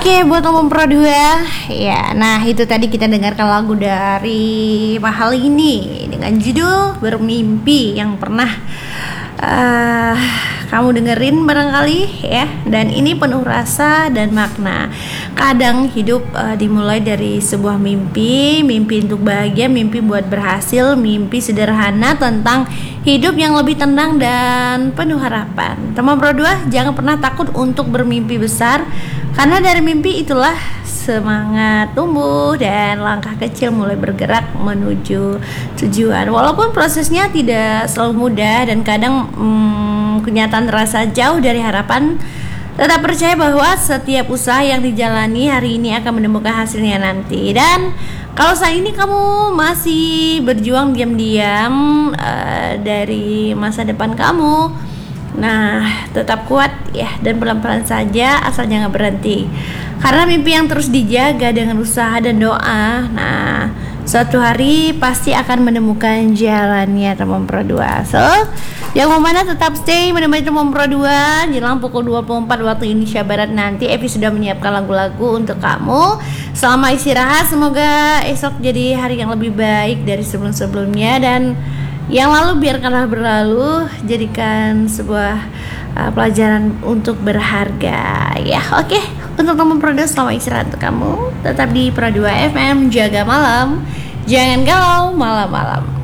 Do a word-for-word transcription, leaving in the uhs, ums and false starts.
Oke, buat nomor pro dua ya. Nah, itu tadi kita dengarkan lagu dari Mahal ini dengan judul Bermimpi yang pernah uh, kamu dengerin barangkali ya. Dan ini penuh rasa dan makna. Kadang hidup uh, dimulai dari sebuah mimpi, mimpi untuk bahagia, mimpi buat berhasil, mimpi sederhana tentang hidup yang lebih tenang dan penuh harapan. Teman pro dua, jangan pernah takut untuk bermimpi besar, karena dari mimpi itulah semangat tumbuh dan langkah kecil mulai bergerak menuju tujuan. Walaupun prosesnya tidak selalu mudah dan kadang hmm, kenyataan terasa jauh dari harapan, tetap percaya bahwa setiap usaha yang dijalani hari ini akan menemukan hasilnya nanti. Dan kalau saat ini kamu masih berjuang diam-diam uh, dari masa depan kamu, nah, tetap kuat ya, dan pelan-pelan saja asal jangan berhenti. Karena mimpi yang terus dijaga dengan usaha dan doa, nah, suatu hari pasti akan menemukan jalannya teman pro dua. So, yang mau mana tetap stay menemani teman pro dua jelang pukul dua puluh empat waktu Indonesia Barat nanti. Evi sudah menyiapkan lagu-lagu untuk kamu. Selama istirahat, semoga esok jadi hari yang lebih baik dari sebelum-sebelumnya, dan yang lalu biarkanlah berlalu, jadikan sebuah uh, pelajaran untuk berharga ya. Oke, untuk teman pro dua, selamat istirahat untuk kamu. Tetap di Pro dua F M, jaga malam, jangan galau malam-malam.